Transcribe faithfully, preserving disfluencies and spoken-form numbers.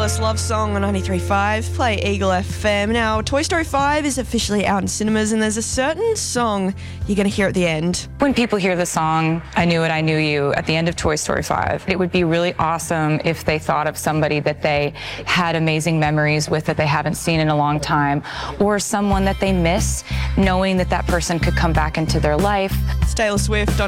Timeless love song on ninety-three point five. Play Eagle F M. Now, Toy Story five is officially out in cinemas, and there's a certain song you're going to hear at the end. When people hear the song, I Knew It, I Knew You, at the end of Toy Story five, it would be really awesome if they thought of somebody that they had amazing memories with that they haven't seen in a long time, or someone that they miss, knowing that that person could come back into their life. It's Taylor Swift on